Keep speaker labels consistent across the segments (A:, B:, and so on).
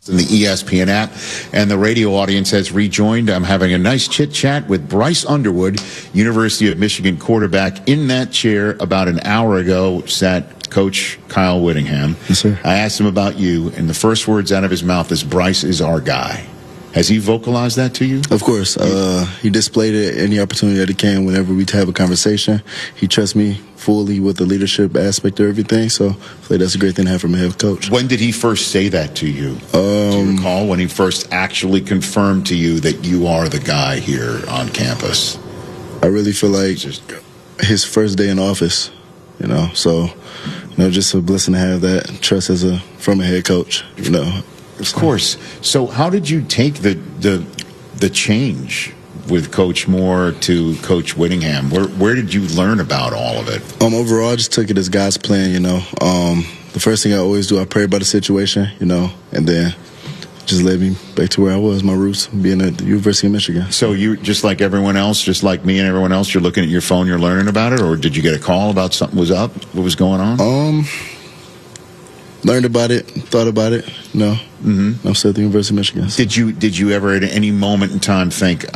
A: in the ESPN app, and the radio audience has rejoined. I'm having a nice chit-chat with Bryce Underwood, University of Michigan quarterback. In that chair about an hour ago sat Coach Kyle Whittingham.
B: Yes, sir.
A: I asked him about you, and the first words out of his mouth is, Bryce is our guy. Has he vocalized that to you?
B: Of course. He displayed it any opportunity that he can whenever we have a conversation. He trusts me fully with the leadership aspect of everything, so I feel like that's a great thing to have from a head coach.
A: When did he first say that to you? Do you recall when he first actually confirmed to you that you are the guy here on campus?
B: I really feel like his first day in office, so, just a blessing to have that trust from a head coach,
A: Of course. So how did you take the change with Coach Moore to Coach Whittingham? Where did you learn about all of it?
B: Overall, I just took it as God's plan, The first thing I always do, I pray about the situation, and then just led me back to where I was, my roots, being at the University of Michigan.
A: So you, just like everyone else, just like me and everyone else, you're looking at your phone, you're learning about it, or did you get a call about something was up? What was going on?
B: Learned about it, thought about it. I'm still at the University of Michigan. So.
A: Did you ever at any moment in time think,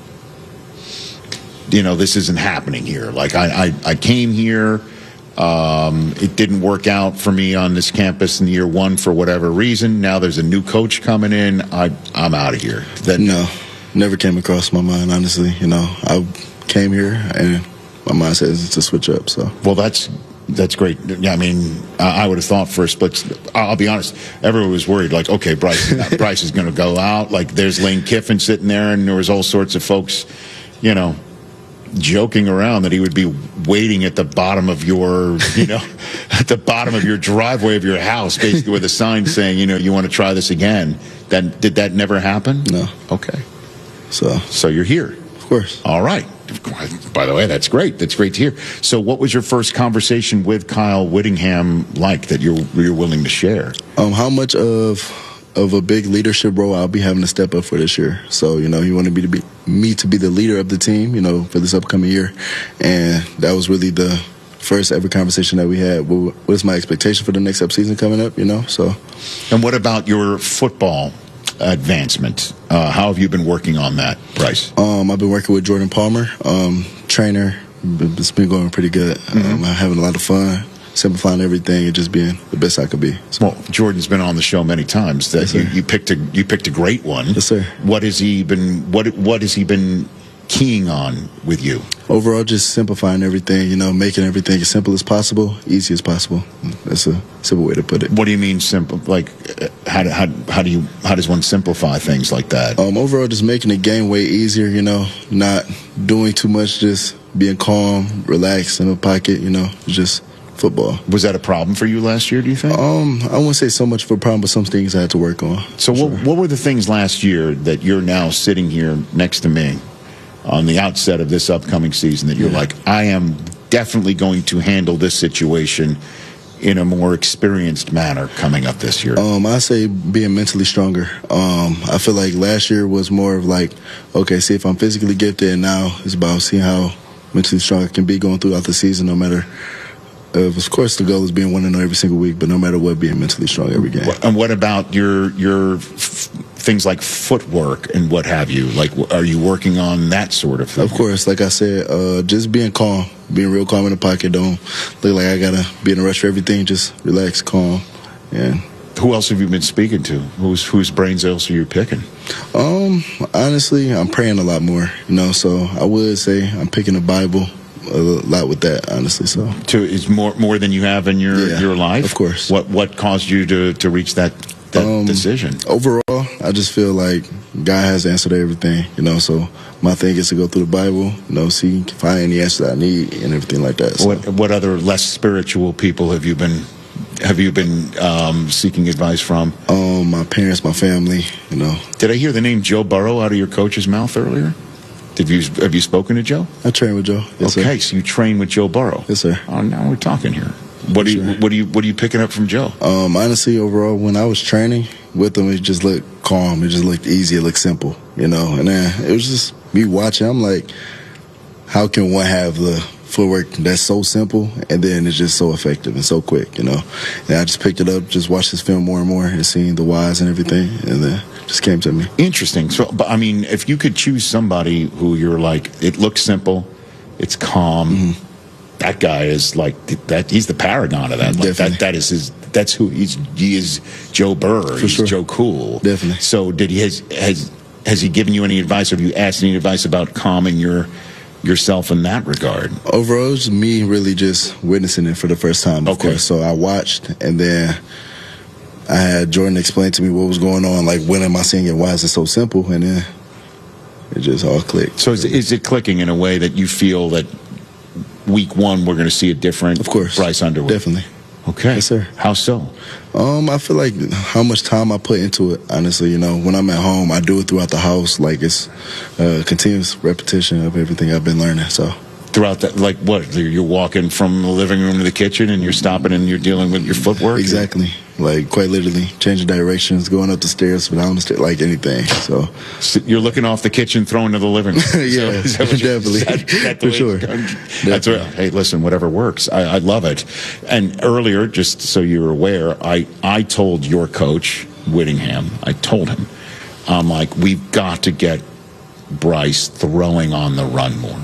A: this isn't happening here? Like I came here, it didn't work out for me on this campus in year one for whatever reason. Now there's a new coach coming in. I'm out of here.
B: No, never came across my mind. Honestly, I came here and my mindset is to switch up. So
A: well, That's great. Yeah, I mean, I would have thought for a split. I'll be honest. Everyone was worried. Like, okay, Bryce is going to go out. Like, there's Lane Kiffin sitting there, and there was all sorts of folks, joking around that he would be waiting at the bottom of your, at the bottom of your driveway of your house, basically with a sign saying, you want to try this again. Did that never happen?
B: No.
A: Okay.
B: So
A: you're here.
B: Of course.
A: All right. By the way, that's great. That's great to hear. So what was your first conversation with Kyle Whittingham like that you're willing to share?
B: How much of a big leadership role I'll be having to step up for this year. So, he wanted me to be the leader of the team, for this upcoming year. And that was really the first ever conversation that we had. What is my expectation for the next season coming up, so.
A: And what about your football advancement? How have you been working on that, Bryce?
B: I've been working with Jordan Palmer, trainer. It's been going pretty good. I'm having a lot of fun, simplifying everything and just being the best I could be. So.
A: Well, Jordan's been on the show many times. That
B: yes,
A: you picked a great one.
B: Yes, sir.
A: What has he been keying on with you?
B: Overall, just simplifying everything, making everything as simple as possible, easy as possible. That's a simple way to put it.
A: What do you mean simple? Like, how does one simplify things like that?
B: Overall, just making the game way easier, not doing too much, just being calm, relaxed in the pocket, just football.
A: Was that a problem for you last year, do you think?
B: I wouldn't say so much of a problem, but some things I had to work on.
A: So what were the things last year that you're now sitting here next to me on the outset of this upcoming season that you're like, I am definitely going to handle this situation in a more experienced manner coming up this year?
B: I say being mentally stronger. I feel like last year was more of like, okay, see if I'm physically gifted, and now it's about seeing how mentally strong I can be going throughout the season, no matter. Of course, the goal is being 1-0 every single week, but no matter what, being mentally strong every game.
A: And what about your things like footwork and what have you? Like, are you working on that sort of thing?
B: Of course, like I said, just being calm, being real calm in the pocket. Don't look like I gotta be in a rush for everything. Just relax, calm, and.
A: Who else have you been speaking to? Whose brains else are you picking?
B: Honestly, I'm praying a lot more. So I would say I'm picking the Bible. A lot with that, honestly. So
A: is more than you have in your life?
B: Of course.
A: What caused you to reach that decision?
B: Overall, I just feel like God has the answer to everything. So my thing is to go through the Bible, see, find any answers I need and everything like that. So.
A: What other less spiritual people have you been seeking advice from?
B: My parents, my family.
A: Did I hear the name Joe Burrow out of your coach's mouth earlier? Have you spoken to Joe?
B: I train with Joe. Yes,
A: okay,
B: sir.
A: So you train with Joe Burrow.
B: Yes, sir.
A: Oh, now we're talking here. What are you picking up from Joe?
B: Honestly, overall, when I was training with him, it just looked calm. It just looked easy. It looked simple, And then it was just me watching. I'm like, how can one have the footwork that's so simple, and then it's just so effective and so quick, you know. And I just picked it up, just watched this film more and more, and seeing the whys and everything, and then it just came to me.
A: Interesting. So, but I mean, if you could choose somebody who you're like, it looks simple, it's calm. That guy is like that. He's the paragon of that. Like that is his. That's who he is. Joe Burr. He's
B: sure.
A: Joe Cool.
B: Definitely.
A: So did he has he given you any advice? Have you asked any advice about calming yourself in that regard?
B: Overall, it was me really just witnessing it for the first time. Of course. So I watched, and then I had Jordan explain to me what was going on. Like, when am I seeing it? Why is it so simple? And then it just all clicked.
A: So is it clicking in a way that you feel that week one we're going to see a different Bryce Underwood?
B: Definitely.
A: Okay.
B: Yes, sir.
A: How so?
B: I feel like how much time I put into it, honestly. You know, when I'm at home, I do it throughout the house. Like, it's continuous repetition of everything I've been learning. So
A: throughout that, like what? You're walking from the living room to the kitchen and you're stopping and you're dealing with your footwork?
B: Exactly. Like, quite literally, changing directions, going up the stairs, down the stairs, like anything. So
A: you're looking off the kitchen, throwing to the living room.
B: Yeah, definitely. For sure.
A: That's right. Hey, listen, whatever works. I love it. And earlier, just so you're aware, I told your coach, Whittingham, I told him, I'm like, we've got to get Bryce throwing on the run more.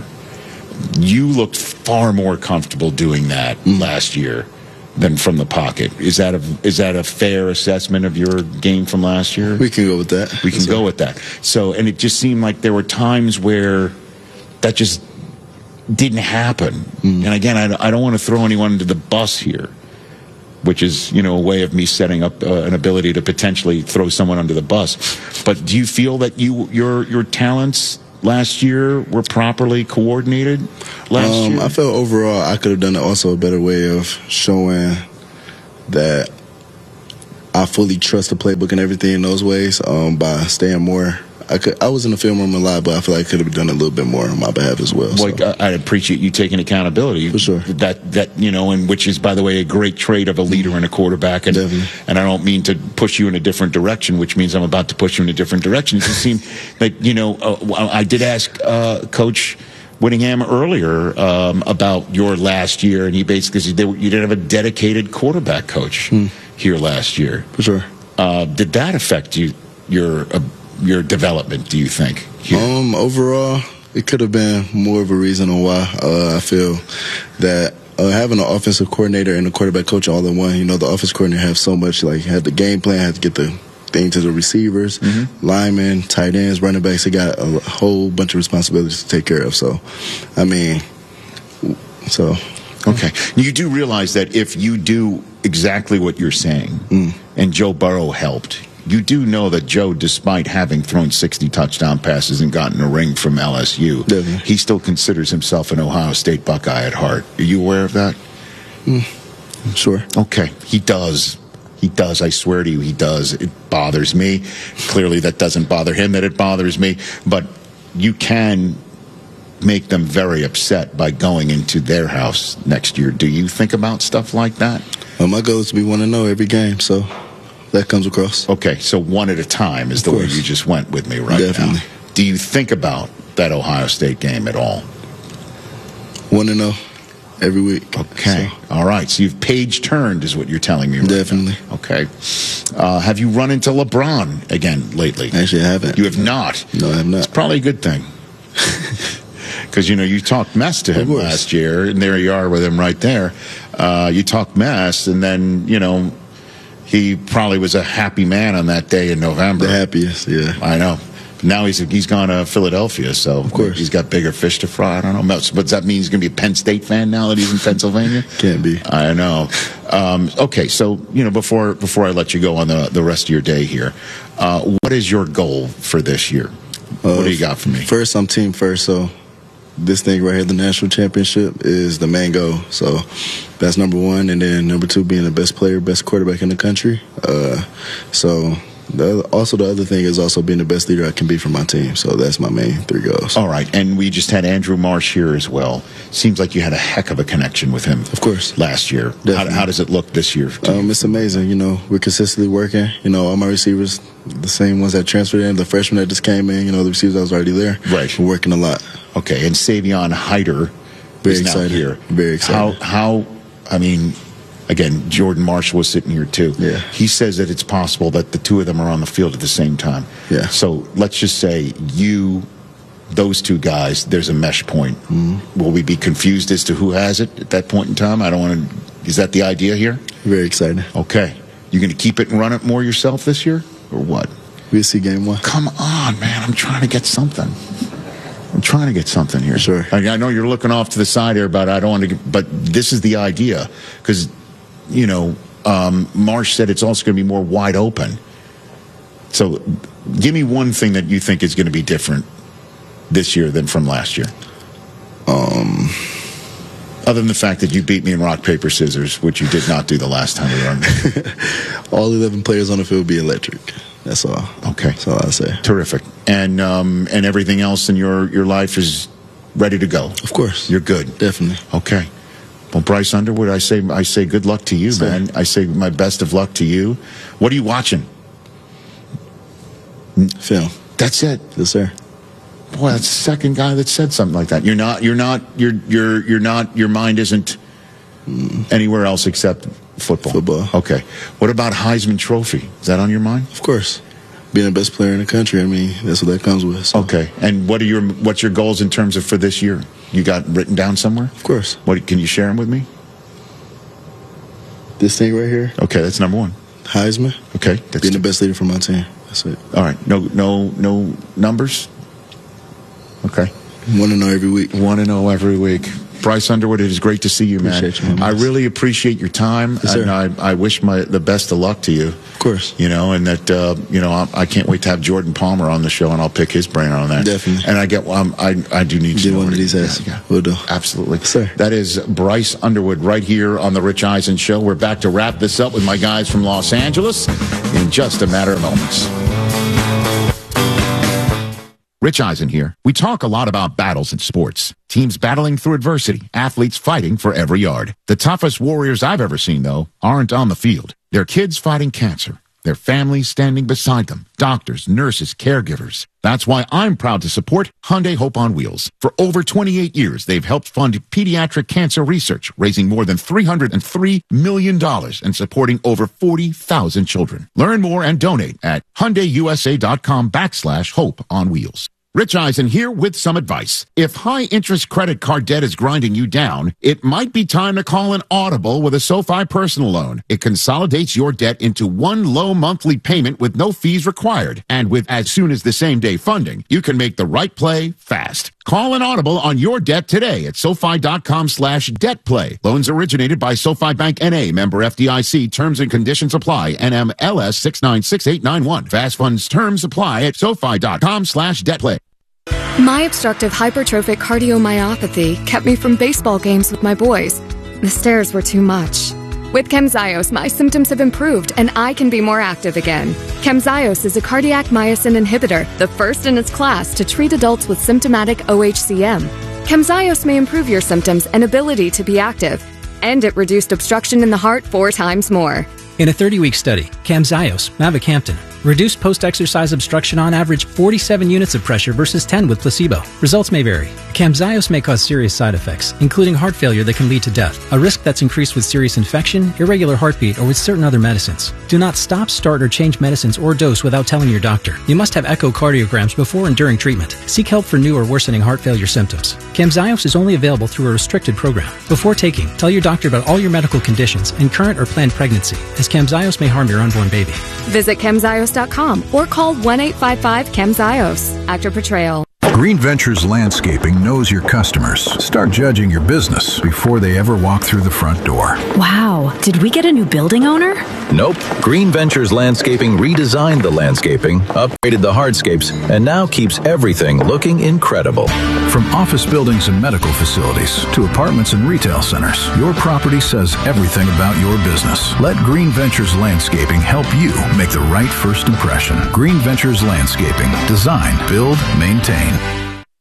A: You looked far more comfortable doing that last year than from the pocket. Is that a fair assessment of your game from last year?
B: We can go with that.
A: We can go with that. So, and it just seemed like there were times where that just didn't happen. And again, I don't want to throw anyone under the bus here, which is, you know, a way of me setting up an ability to potentially throw someone under the bus. But do you feel that your talents last year were properly coordinated last year?
B: I felt overall I could have done it also a better way of showing that I fully trust the playbook and everything in those ways by staying more. I was in the film room a lot, but I feel like I could have done a little bit more on my behalf as well.
A: Like, so. I appreciate you taking accountability.
B: For sure.
A: That you know, and which is, by the way, a great trait of a leader and a quarterback. And I don't mean to push you in a different direction, which means I'm about to push you in a different direction. It just seemed like, you know, I did ask Coach Whittingham earlier about your last year, and he basically said you didn't have a dedicated quarterback coach here last year.
B: For sure.
A: Did that affect your development, do you think?
B: Overall, it could have been more of a reason on why I feel that having an offensive coordinator and a quarterback coach all in one, you know, the offensive coordinator have so much, like, had the game plan, had to get the thing to the receivers, linemen, tight ends, running backs. They got a whole bunch of responsibilities to take care of. So, I mean, so.
A: Okay. You do realize that if you do exactly what you're saying, and Joe Burrow helped, you do know that Joe, despite having thrown 60 touchdown passes and gotten a ring from LSU, he still considers himself an Ohio State Buckeye at heart. Are you aware of that?
B: Sure.
A: Okay. He does. He does. I swear to you, he does. It bothers me. Clearly, that doesn't bother him, that it bothers me. But you can make them very upset by going into their house next year. Do you think about stuff like that?
B: Well, my goal is to be 1-0 every game, so that comes across.
A: Okay, so one at a time is the way you just went with me right now. Do you think about that Ohio State game at all?
B: 1-0 every week.
A: Okay, so. All right. So you've page turned is what you're telling me right
B: Definitely.
A: now. Okay. Have you run into LeBron again lately?
B: Actually, I haven't.
A: You have not?
B: No, I have not.
A: It's probably a good thing. Because, you know, you talked mess to him last year, and there you are with him right there. You talked mess, and then, you know, he probably was a happy man on that day in November.
B: The happiest, yeah.
A: I know. Now he's gone to Philadelphia, so
B: of course
A: he's got bigger fish to fry. I don't know. But does that mean he's going to be a Penn State fan now that he's in Pennsylvania?
B: Can't be.
A: I know. Okay, so, you know, before I let you go on the rest of your day here, what is your goal for this year? What do you got for me?
B: First, I'm team first, so this thing right here, the national championship, is the main goal. So that's number one. And then number two, being the best player, best quarterback in the country. Also, the other thing is also being the best leader I can be for my team. So that's my main three goals.
A: All right. And we just had Andrew Marsh here as well. Seems like you had a heck of a connection with him.
B: Of course.
A: Last year. How does it look this year?
B: It's amazing. You know, we're consistently working. You know, all my receivers, the same ones that transferred in, the freshmen that just came in, you know, the receivers that was already there.
A: Right.
B: We're working a lot.
A: Okay. And Savion Hyder
B: Very
A: is now
B: excited.
A: here.
B: Very excited.
A: I mean, again, Jordan Marshall was sitting here too.
B: Yeah.
A: He says that it's possible that the two of them are on the field at the same time.
B: Yeah.
A: So let's just say those two guys, there's a mesh point.
B: Mm-hmm.
A: Will we be confused as to who has it at that point in time? I don't want to. Is that the idea here?
B: Very excited.
A: Okay. You going to keep it and run it more yourself this year, or what?
B: We'll see game 1.
A: Come on, man. I'm trying to get something. Here.
B: Sure.
A: I know you're looking off to the side here, but I don't want to. But this is the idea, because Marsh said it's also going to be more wide open. So, give me one thing that you think is going to be different this year than from last year. Other than the fact that you beat me in rock, paper, scissors, which you did not do the last time we were on.
B: All 11 players on the field will be electric. That's all.
A: Okay.
B: That's all I say.
A: Terrific. And everything else in your life is ready to go.
B: Of course.
A: You're good.
B: Definitely.
A: Okay. Well, Bryce Underwood, I say good luck to you, man. I say my best of luck to you. What are you watching?
B: Film.
A: That's it.
B: Yes, sir.
A: Boy, that's the second guy that said something like that. Your mind isn't anywhere else except football.
B: Football.
A: Okay. What about Heisman Trophy? Is that on your mind?
B: Of course. Being the best player in the country, I mean, that's what that comes with. So.
A: Okay. And what's your goals in terms of for this year? You got written down somewhere?
B: Of course.
A: What can you share them with me?
B: This thing right here.
A: Okay, that's number one.
B: Heisman.
A: Okay.
B: Being the best leader for my team. That's it.
A: All right. No numbers? Okay.
B: 1-0 every week.
A: 1-0 every week. Bryce Underwood, it is great to see you, man.
B: Appreciate you,
A: I really appreciate your time,
B: yes,
A: and I wish the best of luck to you.
B: Of course.
A: And that I can't wait to have Jordan Palmer on the show, and I'll pick his brain on that.
B: Definitely.
A: And I do need to
B: get
A: know
B: one of these days.
A: Yeah.
B: We'll do.
A: Absolutely.
B: Yes, sir.
A: That is Bryce Underwood right here on the Rich Eisen Show. We're back to wrap this up with my guys from Los Angeles in just a matter of moments. Rich Eisen here. We talk a lot about battles in sports. Teams battling through adversity, athletes fighting for every yard. The toughest warriors I've ever seen, though, aren't on the field. They're kids fighting cancer. Their families standing beside them. Doctors, nurses, caregivers. That's why I'm proud to support Hyundai Hope on Wheels. For over 28 years, they've helped fund pediatric cancer research, raising more than $303 million and supporting over 40,000 children. Learn more and donate at HyundaiUSA.com/Hope on Wheels. Rich Eisen here with some advice. If high-interest credit card debt is grinding you down, it might be time to call an Audible with a SoFi personal loan. It consolidates your debt into one low monthly payment with no fees required. And with as soon as the same-day funding, you can make the right play fast. Call an Audible on your debt today at SoFi.com/DebtPlay. Loans originated by SoFi Bank N.A., member FDIC. Terms and conditions apply. NMLS 696891. Fast funds terms apply at SoFi.com/DebtPlay.
C: My obstructive hypertrophic cardiomyopathy kept me from baseball games with my boys. The stairs were too much. With Camzyos, my symptoms have improved and I can be more active again. Camzyos is a cardiac myosin inhibitor, the first in its class to treat adults with symptomatic OHCM. Camzyos may improve your symptoms and ability to be active, and it reduced obstruction in the heart 4 times more.
D: In a 30-week study, Camzyos, mavacamten, reduced post-exercise obstruction on average 47 units of pressure versus 10 with placebo. Results may vary. Camzyos may cause serious side effects, including heart failure that can lead to death, a risk that's increased with serious infection, irregular heartbeat, or with certain other medicines. Do not stop, start, or change medicines or dose without telling your doctor. You must have echocardiograms before and during treatment. Seek help for new or worsening heart failure symptoms. Camzyos is only available through a restricted program. Before taking, tell your doctor about all your medical conditions and current or planned pregnancy, as Camzyos may harm your unborn baby.
C: Visit Camzyos.com or call 1-855-CAMZYOS. Actor Portrayal.
E: Green Ventures Landscaping knows your customers. Start judging your business before they ever walk through the front door.
F: Wow, did we get a new building owner?
G: Nope. Green Ventures Landscaping redesigned the landscaping, upgraded the hardscapes, and now keeps everything looking incredible.
E: From office buildings and medical facilities to apartments and retail centers, your property says everything about your business. Let Green Ventures Landscaping help you make the right first impression. Green Ventures Landscaping. Design, build, maintain.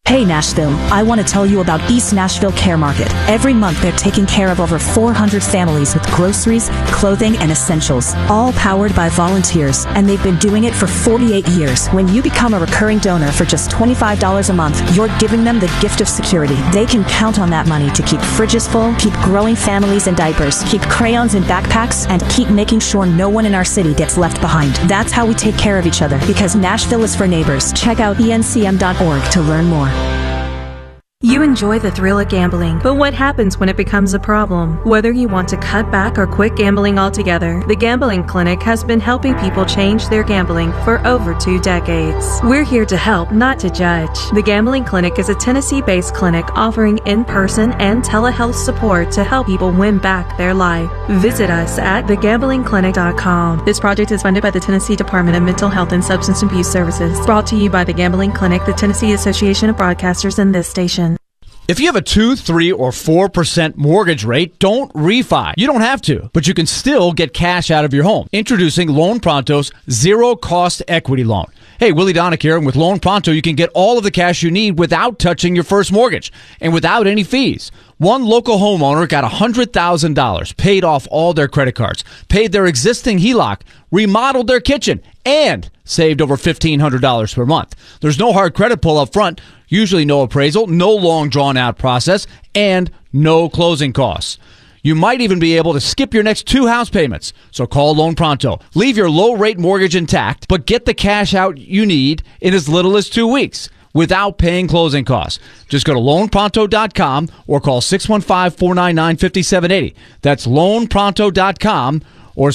F: Hey Nashville, I want to tell you about East Nashville Care Market. Every month they're taking care of over 400 families with groceries, clothing, and essentials, all powered by volunteers, and they've been doing it for 48 years. When you become a recurring donor for just $25 a month, you're giving them the gift of security. They can count on that money to keep fridges full, keep growing families in diapers, keep crayons in backpacks, and keep making sure no one in our city gets left behind. That's how we take care of each other, because Nashville is for neighbors. Check out encm.org to learn more.
H: You enjoy the thrill of gambling, but what happens when it becomes a problem? Whether you want to cut back or quit gambling altogether, the Gambling Clinic has been helping people change their gambling for over 2 decades. We're here to help, not to judge. The Gambling Clinic is a Tennessee-based clinic offering in-person and telehealth support to help people win back their life. Visit us at thegamblingclinic.com. This project is funded by the Tennessee Department of Mental Health and Substance Abuse Services. Brought to you by the Gambling Clinic, the Tennessee Association of Broadcasters, and this station.
I: If you have a 2, 3, or 4% mortgage rate, don't refi. You don't have to, but you can still get cash out of your home. Introducing Loan Pronto's zero-cost equity loan. Hey, Willie Donick here, and with Loan Pronto, you can get all of the cash you need without touching your first mortgage and without any fees. One local homeowner got $100,000, paid off all their credit cards, paid their existing HELOC, remodeled their kitchen, and saved over $1,500 per month. There's no hard credit pull up front, usually no appraisal, no long drawn-out process, and no closing costs. You might even be able to skip your next 2 house payments. So call Loan Pronto. Leave your low-rate mortgage intact, but get the cash out you need in as little as 2 weeks without paying closing costs. Just go to loanpronto.com or call 615-499-5780. That's loanpronto.com or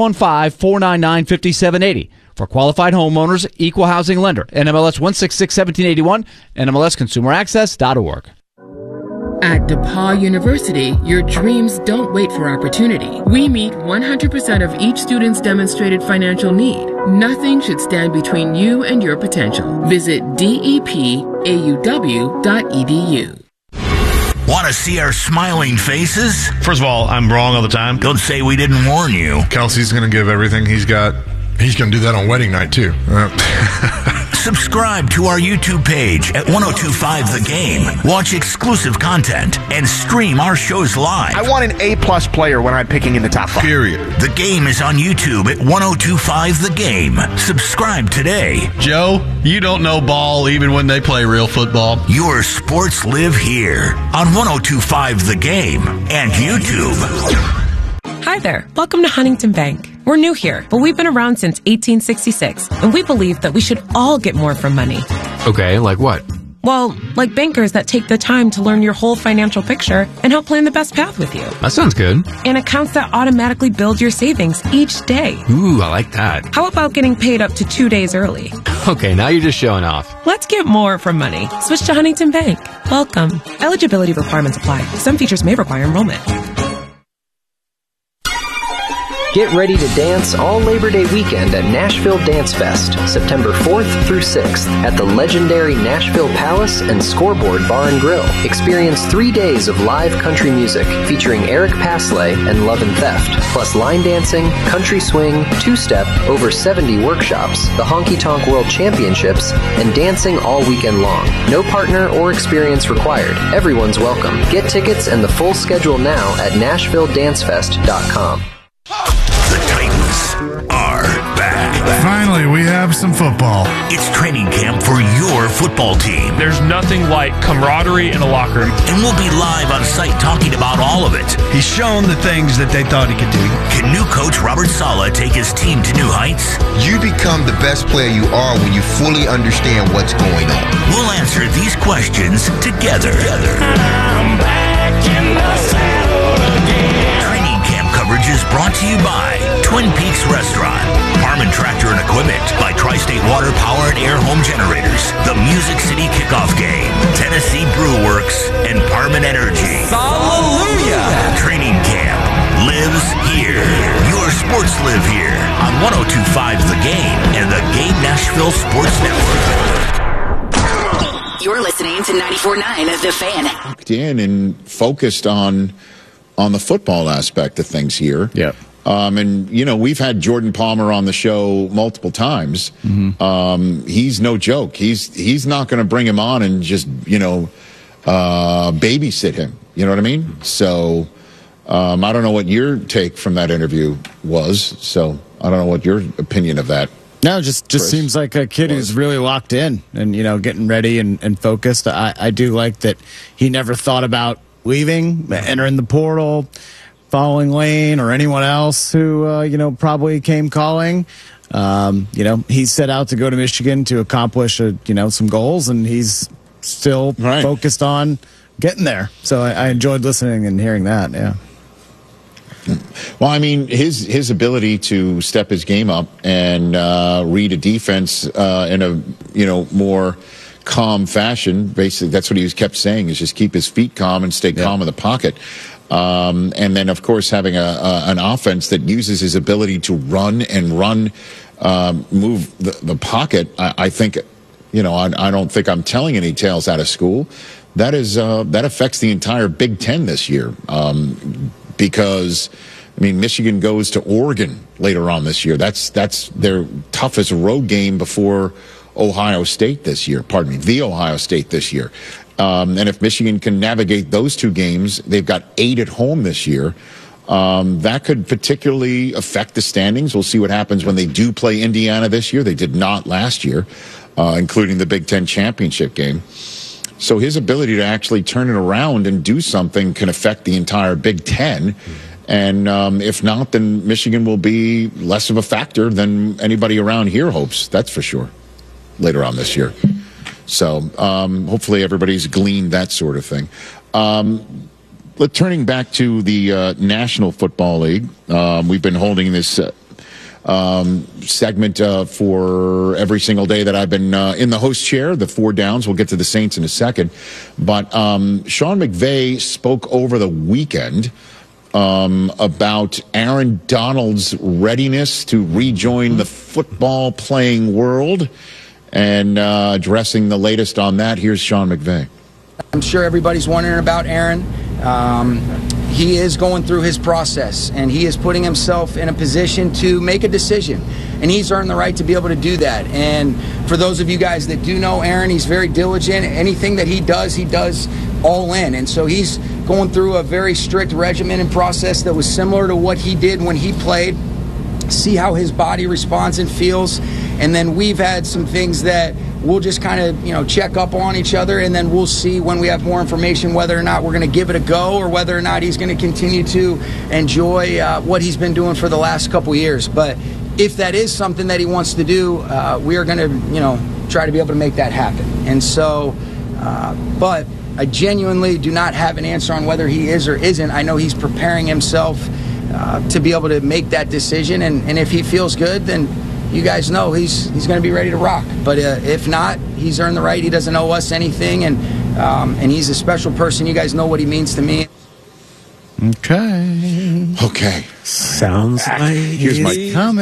I: 615-499-5780. For qualified homeowners, equal housing lender. NMLS 1661781, NMLSconsumeraccess.org.
J: At DePaul University, your dreams don't wait for opportunity. We meet 100% of each student's demonstrated financial need. Nothing should stand between you and your potential. Visit depauw.edu.
K: Want to see our smiling faces?
L: First of all, I'm wrong all the time.
K: Don't say we didn't warn you.
L: Kelsey's going to give everything he's got. He's going to do that on wedding night, too.
K: Subscribe to our YouTube page at 1025 The Game. Watch exclusive content and stream our shows live.
M: I want an A-plus player when I'm picking in the top 5.
K: Period. The Game is on YouTube at 1025 The Game. Subscribe today.
N: Joe, you don't know ball even when they play real football.
K: Your sports live here on 1025 The Game and YouTube.
O: Hi there. Welcome to Huntington Bank. We're new here, but we've been around since 1866, and we believe that we should all get more from money.
P: Okay, like what?
O: Well, like bankers that take the time to learn your whole financial picture and help plan the best path with you.
P: That sounds good.
O: And accounts that automatically build your savings each day.
P: Ooh, I like that.
O: How about getting paid up to 2 days early?
P: Okay, now you're just showing off.
O: Let's get more from money. Switch to Huntington Bank. Welcome. Eligibility requirements apply. Some features may require enrollment.
Q: Get ready to dance all Labor Day weekend at Nashville Dance Fest, September 4th through 6th at the legendary Nashville Palace and Scoreboard Bar and Grill. Experience 3 days of live country music featuring Eric Pasley and Love and Theft, plus line dancing, country swing, two-step, over 70 workshops, the Honky Tonk World Championships, and dancing all weekend long. No partner or experience required. Everyone's welcome. Get tickets and the full schedule now at NashvilleDancefest.com.
K: The Titans are back.
R: Finally, we have some football.
K: It's training camp for your football team.
S: There's nothing like camaraderie in a locker room.
K: And we'll be live on site talking about all of it.
T: He's shown the things that they thought he could do.
K: Can new coach Robert Saleh take his team to new heights?
U: You become the best player you are when you fully understand what's going on.
K: We'll answer these questions together. I'm back in the saddle again. Training camp coverage is brought to you by Twin Peaks Restaurant, Harmon Tractor and Equipment, by Tri-State Water Power and Air Home Generators, the Music City Kickoff Game, Tennessee Brew Works, and Parman Energy. Hallelujah! Training camp lives here. Your sports live here on 1025 The Game and the Game Nashville Sports Network.
V: You're listening to 94.9 The Fan.
A: In and focused on the football aspect of things here.
W: Yeah.
A: And, we've had Jordan Palmer on the show multiple times. He's no joke. He's not going to bring him on and just, babysit him. You know what I mean? So I don't know what your take from that interview was. So I don't know what your opinion of that.
B: No, just seems like a kid who's really locked in and, getting ready and focused. I do like that he never thought about leaving, entering the portal, following Lane or anyone else who, probably came calling. He set out to go to Michigan to accomplish, some goals, and he's still focused on getting there. So I enjoyed listening and hearing that, yeah.
A: Well, I mean, his ability to step his game up and read a defense in a more calm fashion. Basically, that's what he kept saying: is just keep his feet calm and stay calm in the pocket. And then, of course, having an offense that uses his ability to run, move the pocket. I think, I don't think I'm telling any tales out of school. That affects the entire Big Ten this year. Because, Michigan goes to Oregon later on this year. That's their toughest road game before Ohio State this year. The Ohio State this year. And if Michigan can navigate those two games, they've got 8 at home this year. That could particularly affect the standings. We'll see what happens when they do play Indiana this year. They did not last year, including the Big Ten championship game. So his ability to actually turn it around and do something can affect the entire Big Ten. And if not, then Michigan will be less of a factor than anybody around here hopes. That's for sure, later on this year. So hopefully everybody's gleaned that sort of thing. Turning back to the National Football League, we've been holding this segment for every single day that I've been in the host chair, the 4 downs. We'll get to the Saints in a second. But Sean McVay spoke over the weekend about Aaron Donald's readiness to rejoin the football playing world and addressing the latest on that. Here's Sean McVay.
D: I'm sure everybody's wondering about Aaron. He is going through his process, and he is putting himself in a position to make a decision, and he's earned the right to be able to do that. And for those of you guys that do know Aaron, he's very diligent. Anything that he does all in, and so he's going through a very strict regimen and process that was similar to what he did when he played. See how his body responds and feels, and then we've had some things that we'll just kind of, check up on each other, and then we'll see when we have more information whether or not we're going to give it a go or whether or not he's going to continue to enjoy what he's been doing for the last couple years. But if that is something that he wants to do, we are going to, try to be able to make that happen. And so, but I genuinely do not have an answer on whether he is or isn't. I know he's preparing himself to be able to make that decision, and if he feels good, then you guys know he's going to be ready to rock. But if not, he's earned the right. He doesn't owe us anything, and he's a special person. You guys know what he means to me.
A: Okay.
B: Sounds like
A: here's my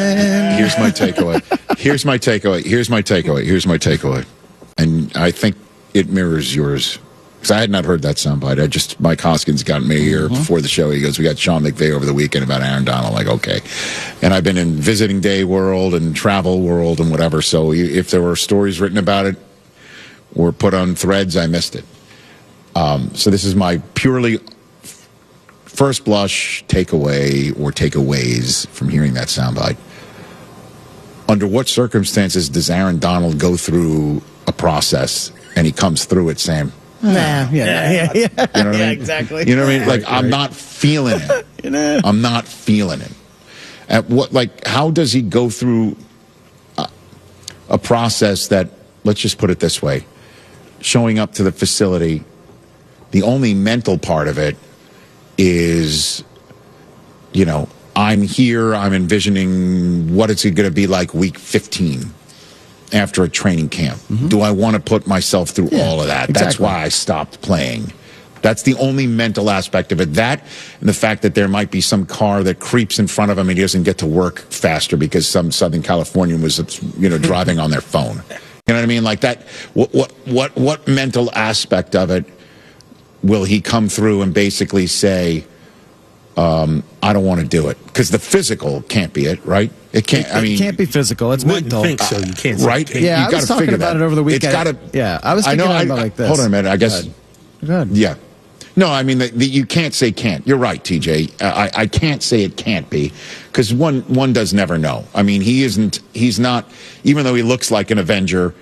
A: takeaway. And I think it mirrors yours. Because I had not heard that soundbite. Mike Hoskins got me here before the show. He goes, we got Sean McVay over the weekend about Aaron Donald. Like, okay. And I've been in visiting day world and travel world and whatever. So if there were stories written about it or put on threads, I missed it. So this is my purely first blush takeaway or takeaways from hearing that soundbite. Under what circumstances does Aaron Donald go through a process and he comes through it saying,
B: yeah.
A: You know what I mean?
B: Exactly.
A: You know what I mean? Like, I'm not feeling it. I'm not feeling it. How does he go through a process that, let's just put it this way, showing up to the facility, the only mental part of it is, I'm here, I'm envisioning what it's going to be like week 15. After a training camp. Do I want to put myself through all of that? Exactly. That's why I stopped playing. That's the only mental aspect of it. That and the fact that there might be some car that creeps in front of him and he doesn't get to work faster because some Southern Californian was, driving on their phone. You know what I mean? Like that. What mental aspect of it will he come through and basically say, I don't want to do it because the physical can't be it, right? It can't.
B: It can't be physical. It's
C: Wouldn't
B: mental.
C: think so. You can't.
A: Right?
B: Yeah, I was talking about it over the weekend.
A: It's got to.
B: Yeah, I was thinking about it like this.
A: Hold on a minute. I guess.
B: Go ahead.
A: Yeah. No, I mean you can't say can't. You're right, TJ. I can't say it can't be because one does never know. I mean, he's not. Even though he looks like an Avenger.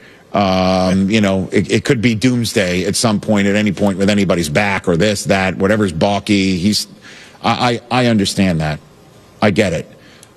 A: It could be doomsday at some point, at any point, with anybody's back or this, that, whatever's balky. I understand that. I get it.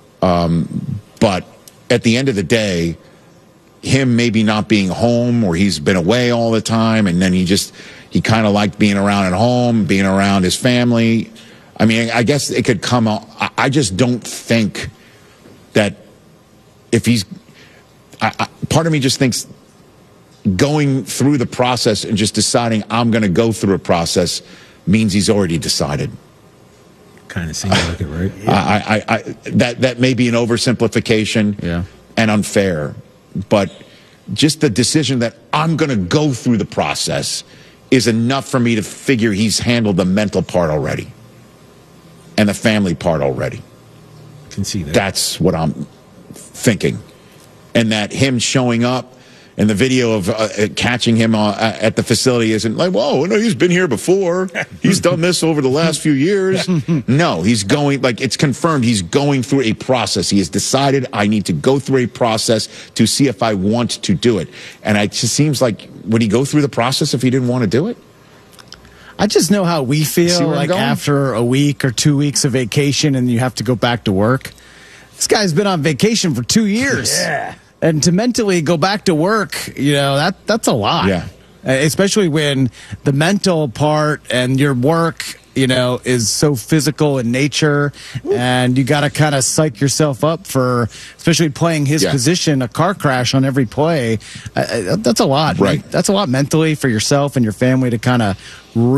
A: But at the end of the day, him maybe not being home or he's been away all the time and then he kind of liked being around at home, being around his family. I mean, I guess it could come out. I just don't think that if he's, part of me just thinks going through the process and just deciding I'm going to go through a process means he's already decided.
C: Kind of seems like it, right?
A: That may be an oversimplification and unfair, but just the decision that I'm going to go through the process is enough for me to figure he's handled the mental part already and the family part already.
C: I can see that.
A: That's what I'm thinking. And that him showing up and the video of catching him at the facility isn't like, whoa, no, he's been here before. He's done this over the last few years. No, he's going, like, it's confirmed he's going through a process. He has decided I need to go through a process to see if I want to do it. And it just seems like, would he go through the process if he didn't want to do it?
B: I just know how we feel, like after a week or 2 weeks of vacation and you have to go back to work. This guy's been on vacation for 2 years.
C: Yeah.
B: And to mentally go back to work, that's a lot.
A: Yeah.
B: Especially when the mental part and your work, is so physical in nature. And you got to kind of psych yourself up for, especially playing his position, a car crash on every play. That's a lot.
A: Right.
B: That's a lot mentally for yourself and your family to kind of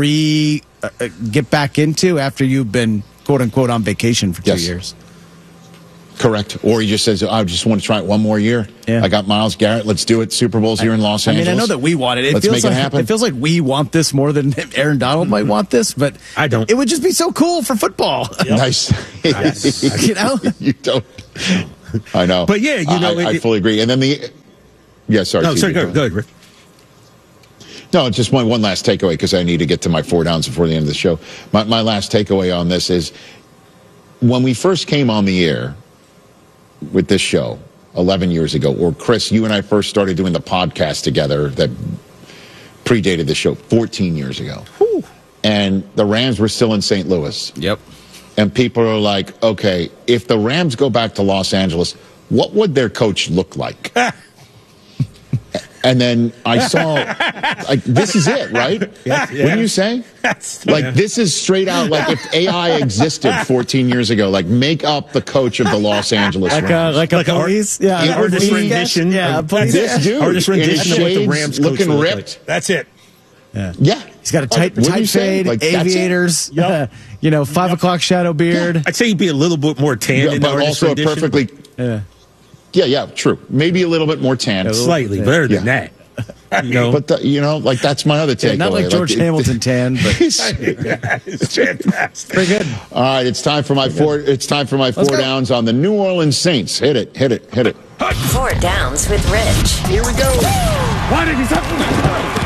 B: get back into after you've been, quote unquote, on vacation for 2 years.
A: Correct. Or he just says, I just want to try it one more year. Yeah. I got Myles Garrett. Let's do it. Super Bowl's here in Los Angeles.
B: I know that we want it.
A: Let's make it happen.
B: It feels like we want this more than Aaron Donald might want this, but
C: I don't.
B: It would just be so cool for football.
A: Yep. Nice. You don't. I know.
C: But yeah,
A: I fully agree. And then sorry.
C: No, sorry, go ahead, Rick.
A: No, just one last takeaway because I need to get to my 4 downs before the end of the show. My last takeaway on this is when we first came on the air with this show 11 years ago, or Chris, you and I first started doing the podcast together that predated the show 14 years ago. Whew. And the Rams were still in St. Louis.
B: Yep.
A: And people are like, okay, if the Rams go back to Los Angeles, what would their coach look like? And then I saw, like, this is it, right?
C: Yeah.
A: Wouldn't you say? Like, this is straight out, like, if AI existed 14 years ago, like, make up the coach of the Los Angeles Rams.
B: Like a police?
C: Yeah, an artist rendition.
B: Yeah,
A: this dude,
C: artist rendition of what the Rams coach
A: looking ripped.
C: Like. That's it.
A: Yeah.
B: He's got a tight fade,
A: like,
B: aviators, 5 o'clock shadow beard.
C: Yeah. I'd say he'd be a little bit more tan in the artist
A: also
C: rendition.
A: perfectly. Yeah, true. Maybe a little bit more tan.
C: Slightly better than that.
A: But like that's my other takeaway.
B: Not like George Hamilton tan, but
C: it's fantastic.
B: Pretty good.
A: All right, it's time for my 4 downs on the New Orleans Saints. Hit it.
V: 4 downs with Rich.
A: Here we go.
C: Why did you talk?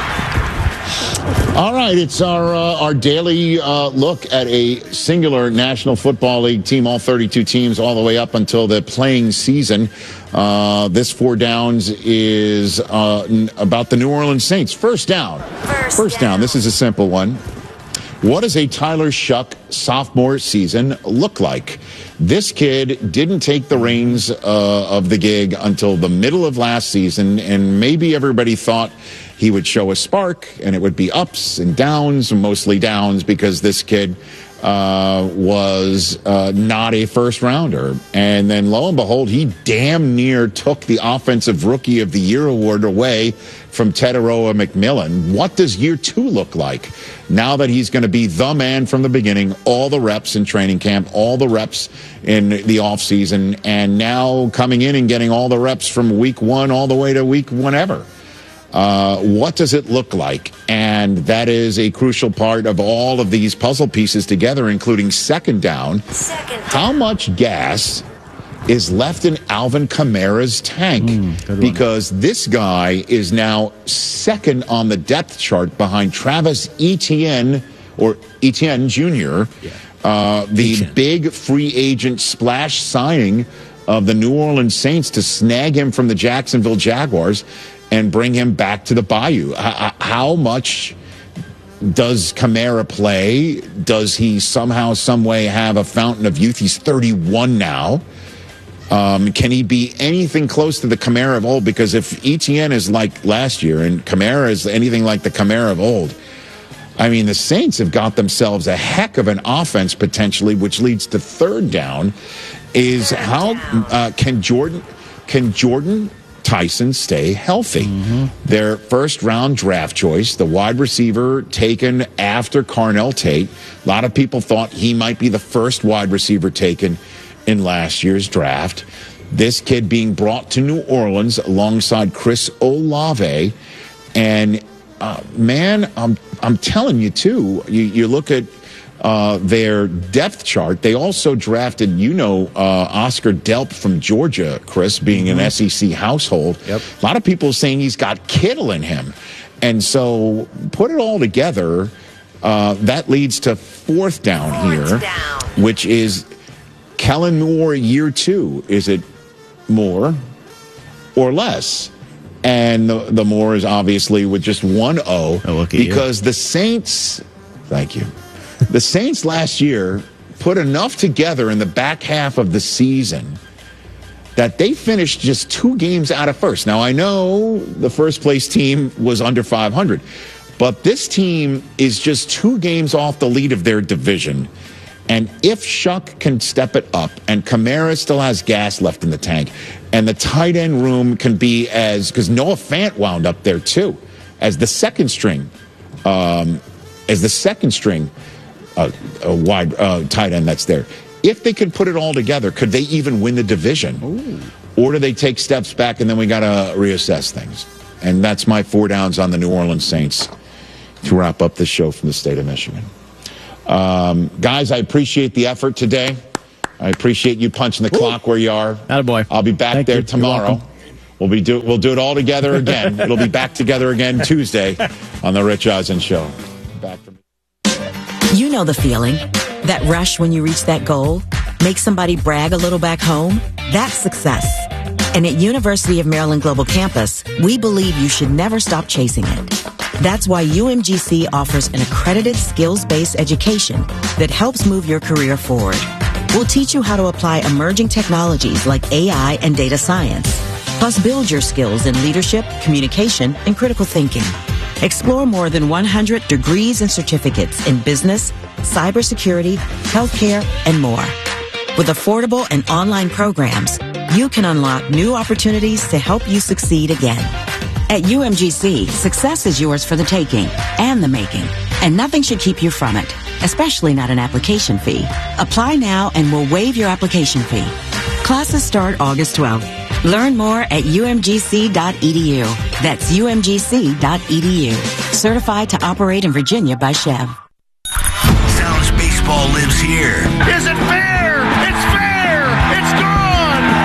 A: All right, it's our daily look at a singular National Football League team, all 32 teams, all the way up until the playing season. This 4 downs is about the New Orleans Saints. First down. First down. This is a simple one. What does a Tyler Shuck sophomore season look like? This kid didn't take the reins of the gig until the middle of last season, and maybe everybody thought he would show a spark, and it would be ups and downs, mostly downs, because this kid was not a first rounder. And then lo and behold, he damn near took the Offensive Rookie of the Year award away from Teteroa McMillan. What does year 2 look like? Now that he's going to be the man from the beginning, all the reps in training camp, all the reps in the offseason, and now coming in and getting all the reps from week 1 all the way to week whenever. What does it look like? And that is a crucial part of all of these puzzle pieces together, including second down. How much gas is left in Alvin Kamara's tank? Because this guy is now second on the depth chart behind Travis Etienne, or Etienne Jr., the big free agent splash signing of the New Orleans Saints to snag him from the Jacksonville Jaguars and bring him back to the Bayou. How much does Kamara play? Does he somehow, some way have a fountain of youth? He's 31 now. Can he be anything close to the Kamara of old? Because if Etienne is like last year and Kamara is anything like the Kamara of old, I mean, the Saints have got themselves a heck of an offense potentially, which leads to third down. Is how can Jordan Tyson stay healthy? Their first round draft choice, the wide receiver taken after Carnell Tate. A lot of people thought he might be the first wide receiver taken in last year's draft. This kid being brought to New Orleans alongside Chris Olave. And man, I'm telling you too, you look at their depth chart. They also drafted, Oscar Delp from Georgia, Chris, being an SEC household. A lot of people saying he's got Kittle in him. And so put it all together, that leads to fourth down here, which is Kellen Moore year 2. Is it more or less? And the more is obviously with just 1-0 because the Saints, thank you. The Saints last year put enough together in the back half of the season that they finished just 2 games out of first. Now, I know the first place team was under 500, but this team is just 2 games off the lead of their division. And if Shuck can step it up and Kamara still has gas left in the tank and the tight end room can be because Noah Fant wound up there too as the second string, wide tight end that's there. If they could put it all together, could they even win the division? Or do they take steps back and then we got to reassess things? And that's my 4 downs on the New Orleans Saints to wrap up this show from the state of Michigan. Guys, I appreciate the effort today. I appreciate you punching the clock where you are.
B: Attaboy.
A: I'll be back there tomorrow. We'll do it all together again. It'll be back together again Tuesday on the Rich Eisen Show. Back from
E: You know the feeling. That rush when you reach that goal. Make somebody brag a little back home. That's success. And at University of Maryland Global Campus, we believe you should never stop chasing it. That's why UMGC offers an accredited skills-based education that helps move your career forward. We'll teach you how to apply emerging technologies like AI and data science, plus build your skills in leadership, communication, and critical thinking. Explore more than 100 degrees and certificates in business, cybersecurity, healthcare, and more. With affordable and online programs, you can unlock new opportunities to help you succeed again. At UMGC, success is yours for the taking and the making, and nothing should keep you from it, especially not an application fee. Apply now and we'll waive your application fee. Classes start August 12th. Learn more at umgc.edu. That's umgc.edu. Certified to operate in Virginia by Chev.
K: Sounds baseball lives here.